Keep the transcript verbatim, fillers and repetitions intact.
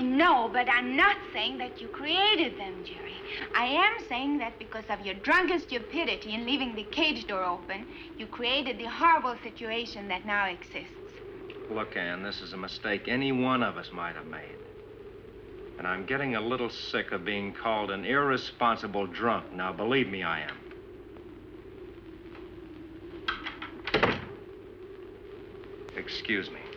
know, but I'm not saying that you created them, Jerry. I am saying that because of your drunken stupidity in leaving the cage door open, you created the horrible situation that now exists. Look, Ann, this is a mistake any one of us might have made. And I'm getting a little sick of being called an irresponsible drunk. Now, believe me, I am. Excuse me.